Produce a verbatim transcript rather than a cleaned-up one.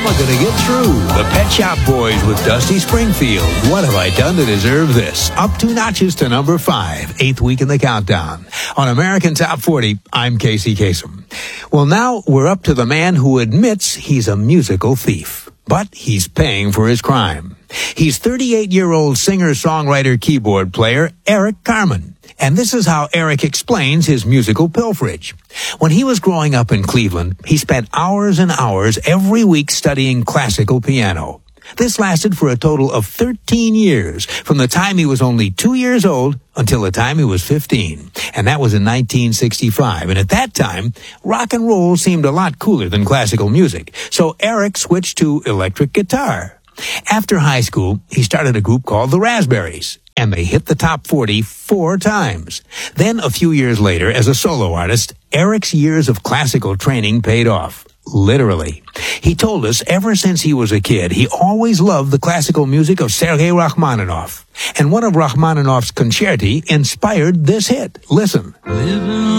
mama gonna get through? The Pet Shop Boys with Dusty Springfield. What have I done to deserve this? Up two notches to number five, eighth week in the countdown. On American Top forty, I'm Casey Kasem. Well, now we're up to the man who admits he's a musical thief, but he's paying for his crime. He's thirty-eight-year-old singer-songwriter keyboard player Eric Carmen. And this is how Eric explains his musical pilferage. When he was growing up in Cleveland, he spent hours and hours every week studying classical piano. This lasted for a total of thirteen years, from the time he was only two years old until the time he was fifteen. And that was in nineteen sixty-five. And at that time, rock and roll seemed a lot cooler than classical music. So Eric switched to electric guitar. After high school, he started a group called the Raspberries, and they hit the top forty four times. Then, a few years later, as a solo artist, Eric's years of classical training paid off. Literally. He told us ever since he was a kid, he always loved the classical music of Sergei Rachmaninoff. And one of Rachmaninoff's concerti inspired this hit. Listen. Living